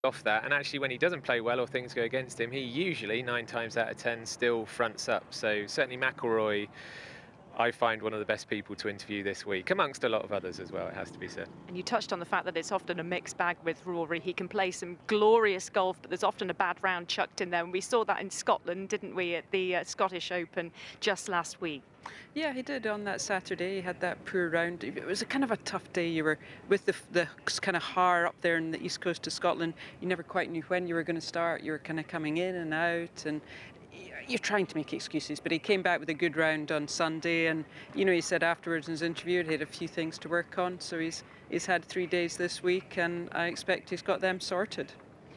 off that, and actually when he doesn't play well or things go against him, he usually 9 times out of 10 still fronts up. So certainly McIlroy, I find one of the best people to interview this week, amongst a lot of others as well, it has to be said. And you touched on the fact that it's often a mixed bag with Rory. He can play some glorious golf, but there's often a bad round chucked in there. And we saw that in Scotland, didn't we, at the Scottish Open just last week? Yeah, he did on that Saturday. He had that poor round. It was a kind of a tough day. You were with the kind of har up there in the east coast of Scotland. You never quite knew when you were going to start. You were kind of coming in and out, and you're trying to make excuses. But he came back with a good round on Sunday, and he said afterwards in his interview he had a few things to work on. So he's had 3 days this week, and I expect he's got them sorted.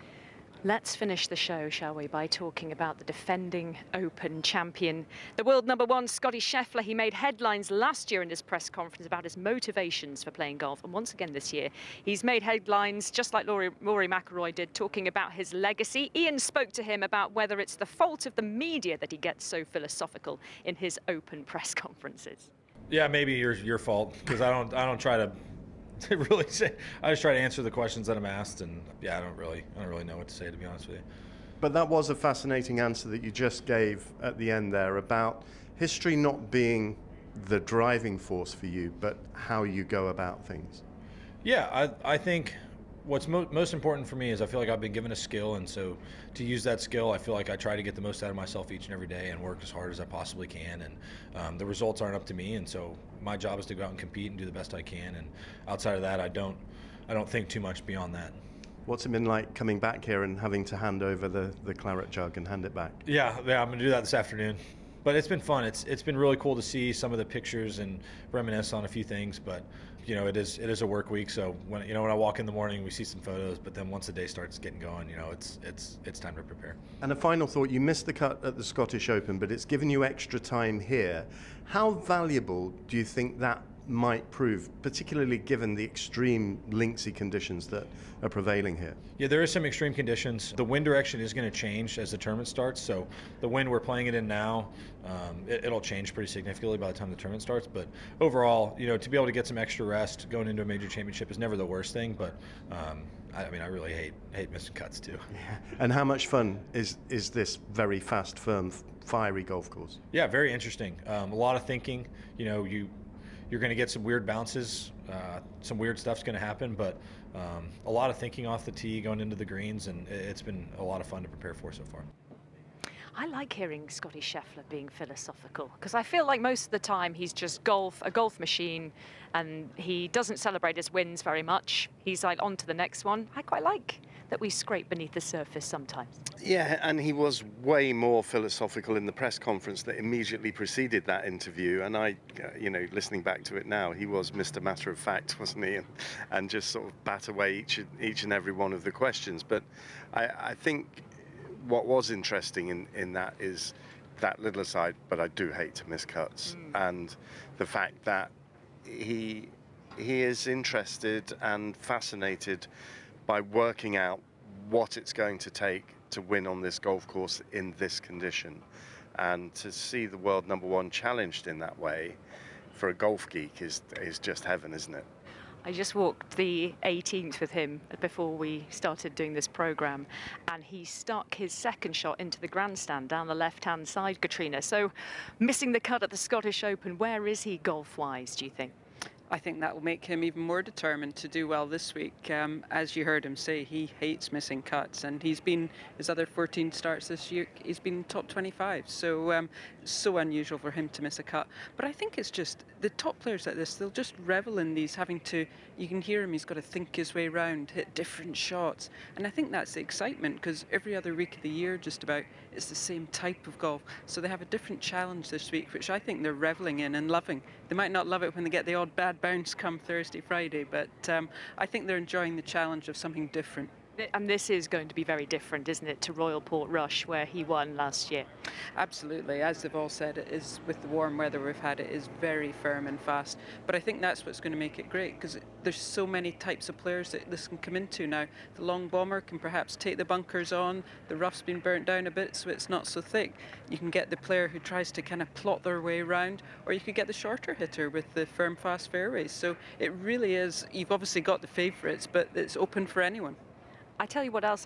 Let's finish the show, shall we, by talking about the defending Open champion, the world number one, Scottie Scheffler. He made headlines last year in his press conference about his motivations for playing golf. And once again this year, he's made headlines, just like Rory McIlroy did, talking about his legacy. Ian spoke to him about whether it's the fault of the media that he gets so philosophical in his Open press conferences. Yeah, maybe your fault, because I don't try to really say. I just try to answer the questions that I'm asked, and yeah, I don't really know what to say, to be honest with you. But that was a fascinating answer that you just gave at the end there about history not being the driving force for you, but how you go about things. Yeah, I think what's most important for me is I feel like I've been given a skill, and so to use that skill, I feel like I try to get the most out of myself each and every day and work as hard as I possibly can. And the results aren't up to me, and so my job is to go out and compete and do the best I can. And outside of that, I don't think too much beyond that. What's it been like coming back here and having to hand over the claret jug and hand it back? Yeah, I'm going to do that this afternoon. But it's been fun. It's been really cool to see some of the pictures and reminisce on a few things. But it is a work week. So when I walk in the morning, we see some photos. But then once the day starts getting going, it's time to prepare. And a final thought: you missed the cut at the Scottish Open, but it's given you extra time here. How valuable do you think that might prove, particularly given the extreme linksy conditions that are prevailing here? Yeah, there is some extreme conditions. The wind direction is going to change as the tournament starts. So the wind we're playing it in now, it'll change pretty significantly by the time the tournament starts. But overall, to be able to get some extra rest going into a major championship is never the worst thing. But I really hate missing cuts too. Yeah. And how much fun is this very fast, firm, fiery golf course? Yeah, very interesting. A lot of thinking. You're going to get some weird bounces, some weird stuff's going to happen, but a lot of thinking off the tee going into the greens, and it's been a lot of fun to prepare for so far. I like hearing Scottie Scheffler being philosophical, because I feel like most of the time he's just a golf machine, and he doesn't celebrate his wins very much. He's like on to the next one. I quite like that we scrape beneath the surface sometimes. Yeah, and he was way more philosophical in the press conference that immediately preceded that interview. And I, listening back to it now, he was Mr. Matter of Fact, wasn't he? And just sort of bat away each and every one of the questions. But I think what was interesting in that is that little aside, but I do hate to miss cuts. And the fact that he is interested and fascinated by working out what it's going to take to win on this golf course in this condition. And to see the world number one challenged in that way for a golf geek is just heaven, isn't it? I just walked the 18th with him before we started doing this programme, and he stuck his second shot into the grandstand down the left-hand side, Katrina. So missing the cut at the Scottish Open, where is he golf-wise, do you think? I think that will make him even more determined to do well this week. As you heard him say, he hates missing cuts, and he's been, his other 14 starts this year, he's been top 25. So so unusual for him to miss a cut. But I think it's just the top players like this, they'll just revel in these, having to, you can hear him, he's got to think his way around, hit different shots. And I think that's the excitement, because every other week of the year, just about, it's the same type of golf. So they have a different challenge this week, which I think they're reveling in and loving. They might not love it when they get the odd bad bounce come Thursday, Friday, but I think they're enjoying the challenge of something different. And this is going to be very different, isn't it, to Royal Portrush, where he won last year? Absolutely. As they've all said, it is, with the warm weather we've had, it is very firm and fast. But I think that's what's going to make it great, because there's so many types of players that this can come into now. The long bomber can perhaps take the bunkers on, the rough's been burnt down a bit so it's not so thick. You can get the player who tries to kind of plot their way around, or you could get the shorter hitter with the firm, fast fairways. So it really is, you've obviously got the favourites, but it's open for anyone. I tell you what else